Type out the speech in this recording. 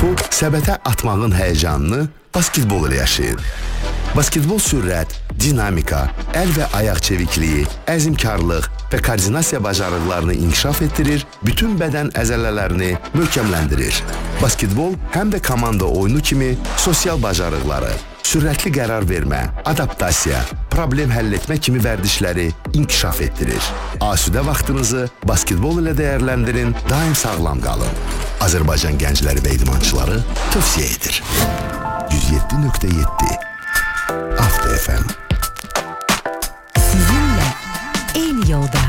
Topu səbətə atmağın həyəcanını basketbol ilə yaşayır. Basketbol sürət, dinamika, əl və ayaq çevikliyi, əzmkarlıq və koordinasiya bacarıqlarını inkişaf etdirir, bütün bədən əzələlərini möhkəmləndirir. Basketbol həm də komanda oyunu kimi sosial bacarıqları, sürətli qərar vermə, adaptasiya, problem həll etmə kimi vərdişləri inkişaf etdirir. Asudə vaxtınızı basketbol ilə dəyərləndirin, daim sağlam qalın. Azərbaycan gəncləri və idmançıları tövsiyə edir. 107.7 After FM. Sizinle en yolda.